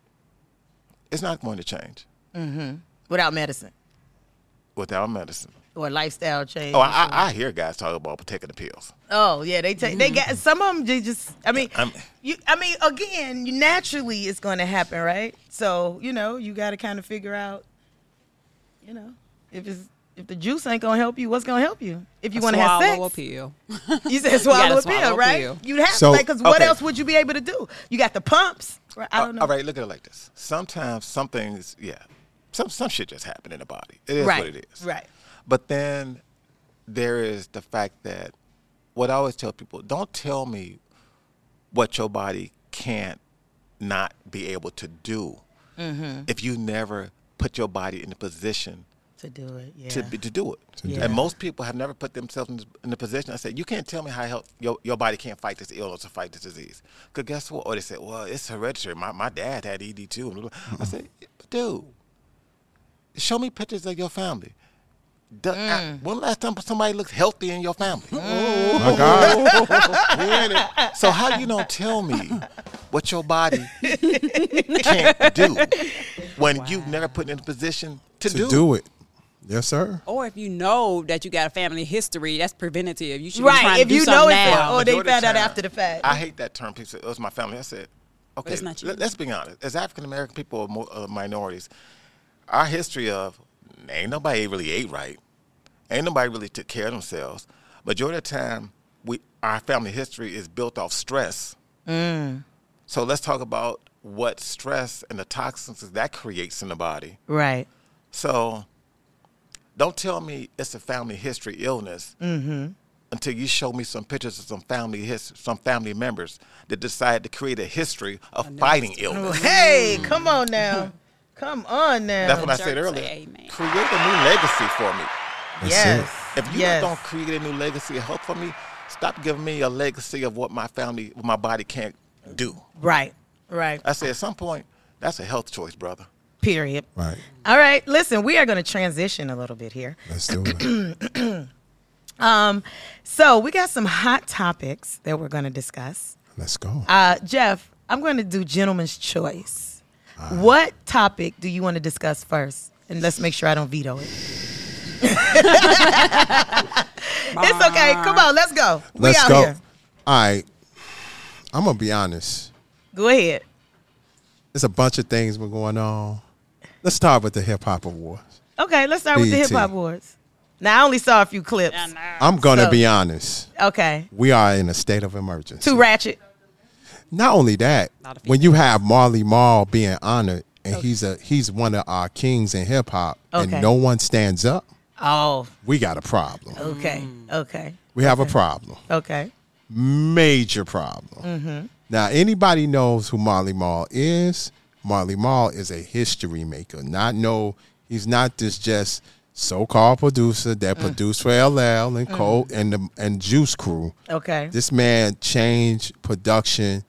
it's not going to change
Without medicine
without medicine.
or lifestyle change.
Oh, I, I I hear guys talk about taking the pills.
Oh, yeah, they take they got some of them. They just, I mean,
I'm-
you. I mean, again, you, naturally it's going to happen, right? So you know, you got to kind of figure out, you know, if it's if the juice ain't gonna help you, what's gonna help you? If you want to have sex,
Swallow a pill.
you said swallow
gotta
a pill,
swallow a
right?
pill.
You have
So-
to, because what
Okay.
else would you be able to do? You got the pumps, right? I don't know.
All right, look at it like this. Sometimes some things, yeah, some some shit just happen in the body. It is
right,
what it is.
right.
But then there is the fact that what I always tell people, don't tell me what your body can't not be able to do
Mm-hmm.
if you never put your body in a position
To do it, yeah.
to, be, to do it.
Yeah.
And most people have never put themselves in, in the position. I said, you can't tell me how health, your, your body can't fight this illness or fight this disease. Because guess what? Or they said, well, it's hereditary. My, my dad had E D too. I said, dude, show me pictures of your family. Do-
Mm.
I- when last time somebody looked healthy in your family?
My God.
We in it. So how you don't tell me what your body can't do when you've never put in a position to,
To
do,
do it. Yes, sir.
Or if you know that you got a family history, that's preventative. You should be
Right,
trying
if
to do
you
something
know it's
now.
or they
Majority of
found out
time,
after the fact.
I hate that term. People say, "Oh, it's my family." I said, "Okay,
it's not you.
let, us be honest. As African American people or mo- uh, minorities, our history of ain't nobody really ate right, ain't nobody really took care of themselves. Majority of the time, we our family history is built off stress. So let's talk about what stress and the toxins that creates in the body.
right.
So don't tell me it's a family history illness until you show me some pictures of some family his, some family members that decided to create a history of fighting illness.
Hey, come on now. Come on now.
That's what I
Church
said
say
earlier.
amen.
Create a new legacy for me.
That's
yes.
If you
yes.
don't create a new legacy of hope for me, stop giving me a legacy of what my family, what my body can't do.
Right. Right.
I said at some point, that's a health choice, brother.
Period.
Right.
All right. Listen, we are going to transition a little bit here.
Let's do it.
Um, so we got some hot topics that we're going to discuss.
Let's go.
Uh, Jeff, I'm going to do gentleman's choice. What topic do you want to discuss first? And let's make sure I don't veto it. It's okay. Come on, let's go. We
Let's
out
go.
here.
All right. I'm going to be honest.
Go ahead.
There's a bunch of things been going on. Let's start with the Hip Hop Awards.
Okay, let's start with the
B E
Hip
T.
Hop Awards. Now, I only saw a few clips.
I'm going to
So-
be honest.
Okay.
We are in a state of emergency.
Too ratchet.
Not only that,
Lot of
when you have Marley Marl being honored, and he's a he's one of our kings in hip hop,
Okay.
and no one stands up,
Oh,
we got a problem.
okay. Okay.
We have a problem.
Okay.
Major problem. Now, anybody knows who Marley Marl is. Marley Marl is a history maker. Not no, he's not this just so-called producer that
Mm.
produced for L L and
Mm.
Cole and the and Juice Crew.
Okay.
This man changed production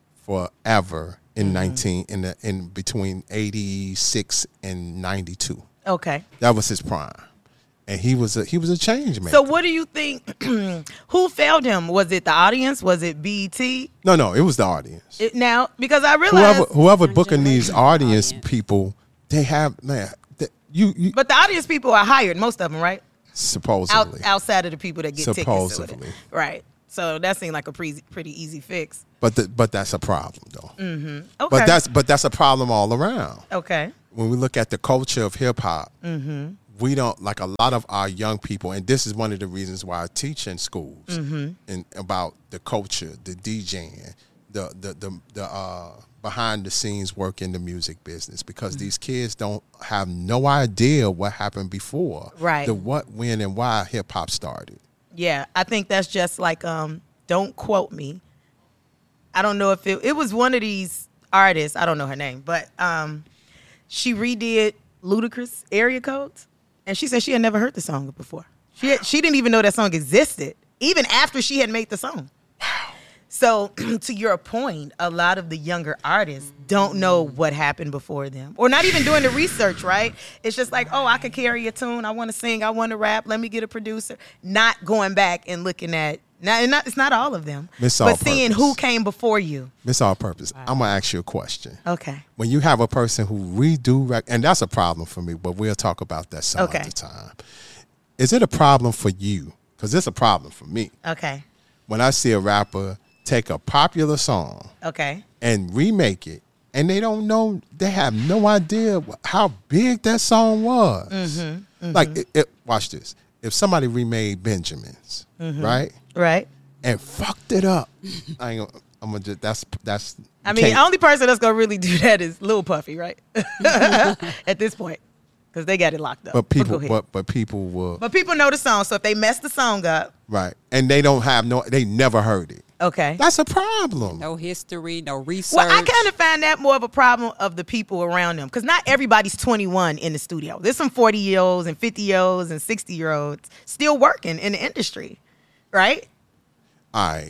forever in
Mhm.
nineteen in the in between eighty-six and ninety-two.
Okay.
That was his prime. And he was a he was a change maker.
So what do you think? Who failed him? Was it the audience? Was it B E T?
no, no, it was the audience.
It, now, because I realized,
Whoever whoever booking these audience people, they have man, they, you, you
but the audience people are hired, most of them, right? Out,
supposedly.
outside of the people that get tickets. or
Supposedly.
whatever. Right. So that seemed like a pretty pretty easy fix.
But the, but that's a problem though.
Mm-hmm. Okay.
But that's but that's a problem all around.
okay.
When we look at the culture of hip hop,
Mm-hmm.
we don't like a lot of our young people, and this is one of the reasons why I teach in schools
Mm-hmm.
and about the culture, the DJing, the the the, the uh, behind the scenes work in the music business, because
Mm-hmm.
these kids don't have no idea what happened before,
Right.
The what, when, and why hip hop started.
Yeah, I think that's just like um. Don't quote me. I don't know if it it was one of these artists. I don't know her name, but um, she redid Ludacris Area Codes, and she said she had never heard the song before. She had, she didn't even know that song existed, even after she had made the song. So, to your point, a lot of the younger artists don't know what happened before them, or not even doing the research, right? It's just like, oh, I could carry a tune. I want to sing. I want to rap. Let me get a producer. Not going back and looking at, not, and not it's not all of them,
Miss
but
All
seeing
Purpose.
who came before you.
Miss All Purpose, I'm gonna ask you a question.
Okay.
When you have a person who redo, rec- and that's a problem for me, but we'll talk about that some
Okay.
other time. Is it a problem for you? Because it's a problem for me.
Okay.
When I see a rapper take a popular song
Okay.
and remake it, and they don't know, they have no idea wh- how big that song was.
Mm-hmm.
Like, it, it, watch this. If somebody remade Benjamin's,
Mhm.
right,
Right.
and fucked it up, I ain't gonna, I'm gonna just, that's, that's,
I
you
mean, the
can't-
only person that's gonna really do that is Lil Puffy, right? At this point, because they got it locked up.
but people,
go ahead.
but, but people will,
But people know the song, so if they mess the song up,
right, and they don't have no, they never heard it.
okay.
That's a problem.
No history, no research.
Well, I kind of find that more of a problem of the people around them, because not everybody's twenty-one in the studio. There's some forty-year-olds and fifty-year-olds and sixty-year-olds still working in the industry, right?
All right.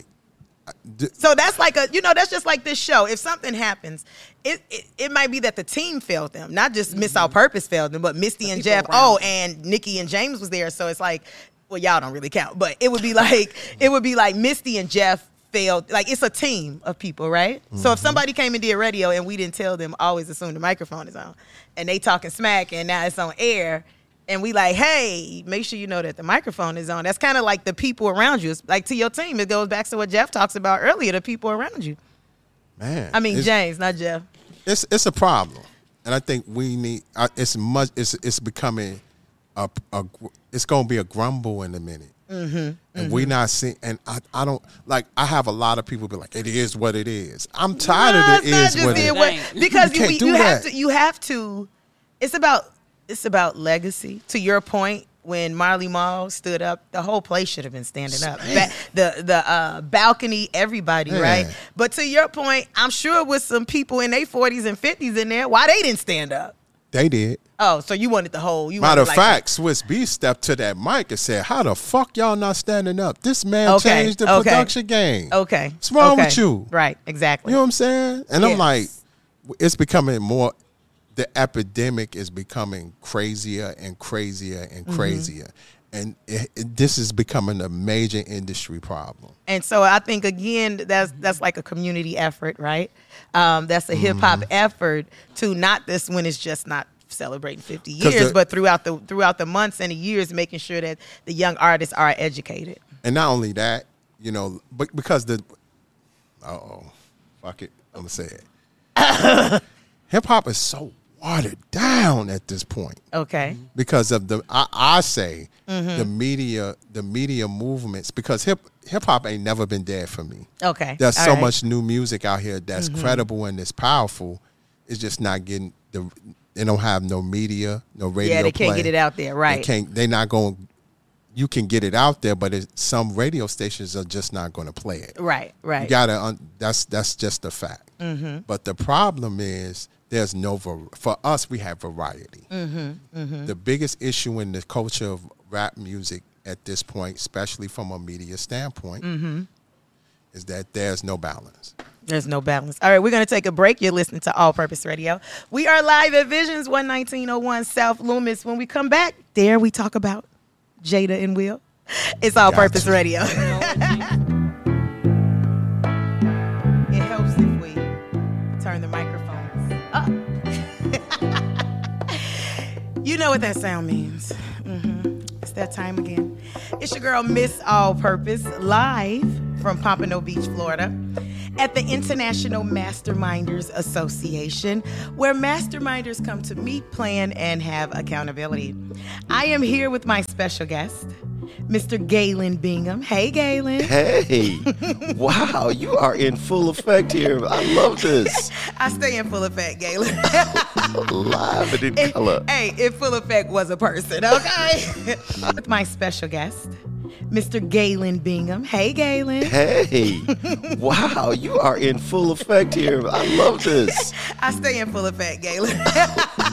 So that's like a, you know, that's just like this show. If something happens, it it, it might be that the team failed them, not just Miss All Purpose failed them, but Misty and Jeff. Oh, and Nikki and James was there, so it's like, well, y'all don't really count, but it would be like it would be like Misty and Jeff failed. Like, it's a team of people, right? So if somebody came and did radio and we didn't tell them, always assume the microphone is on, and they talking smack, and now it's on air. And we like, hey, make sure you know that the microphone is on. That's kind of like the people around you. It's like, to your team, it goes back to what Jeff talks about earlier, the people around you.
Man,
I mean,
it's-
James, not Jeff.
It's it's a problem, and I think we need. Uh, it's much. It's it's becoming a, a gr- It's going to be a grumble in a minute,
Mm-hmm.
and we not seeing. And I I don't like. I have a lot of people be like, "It is what it is." I'm tired
No,
of
it's
it
not
is
just
what
it
it
what-
is.
because
You
you,
can't
you,
do
have
that.
to. You have to. It's about. It's about legacy. To your point, when Marley Marl stood up, the whole place should have been standing up. Ba- the the uh, balcony, everybody,
Man.
right? But to your point, I'm sure with some people in their forties and fifties in there, why they didn't stand up?
They did.
Oh, so you wanted the whole. You
Matter
wanted
of
like
fact, Swiss B stepped to that mic and said, "How the fuck y'all not standing up? This man
Okay,
changed the
okay.
production game.
Okay.
What's wrong
okay.
with you?
Right, exactly.
You know what I'm saying?" And
Yes.
I'm like, it's becoming more. The epidemic is becoming crazier and crazier and
Mhm.
crazier, and it, it, this is becoming a major industry problem.
And so I think, again, that's that's like a community effort, right? Um, that's a hip hop
Mm-hmm.
effort to not this when it's just not celebrating fifty
'Cause
years,
the-
but throughout the throughout the months and the years, making sure that the young artists are educated.
And not only that, you know, but because the, uh oh, fuck it, I'm gonna say it. Hip hop is so watered down at this point.
Okay.
Because of the, I, I say
Mhm.
the media, the media movements. Because hip hip hop ain't never been dead for me.
Okay.
There's
All
so
right.
much new music out here that's
Mhm.
credible and it's powerful. It's just not getting the. They don't have no media, no radio.
Yeah, they can't
play.
get it out there, right?
They can't. They're not going. You can get it out there, but it, some radio stations are just not going to play it.
Right, right.
You gotta. Un, that's that's just a fact.
Mhm.
But the problem is there's no var- for us we have variety.
Mm-hmm, mm-hmm.
The biggest issue in the culture of rap music at this point, especially from a media standpoint,
mm-hmm.
is that there's no balance.
There's no balance. All right, we're going to take a break. You're listening to All Purpose Radio. We are live at Visions, one nineteen oh one South Loomis. When we come back, there we talk about Jada and Will. It's All Purpose
Gotcha.
Radio. It helps if we turn the microphones up. You know what that sound means. Mm-hmm. It's that time again. It's your girl, Miss All Purpose, live from Pompano Beach, Florida, at the International Masterminders Association, where masterminders come to meet, plan, and have accountability. I am here with my special guest, Mister Galen Bingham. Hey, Galen.
Hey, wow, you are in full effect here. I love this.
I stay in full effect, Galen.
Live and in
If-
color.
Hey, if full effect was a person, okay? With my special guest, Mister Galen Bingham. Hey, Galen.
Hey, wow, you are in full effect here. I love this.
I stay in full effect, Galen.